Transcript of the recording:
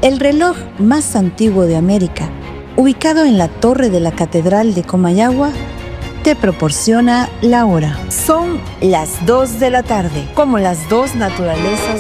El reloj más antiguo de América, ubicado en la torre de la Catedral de Comayagua, te proporciona la hora. Son las 2 de la tarde, como las dos naturalezas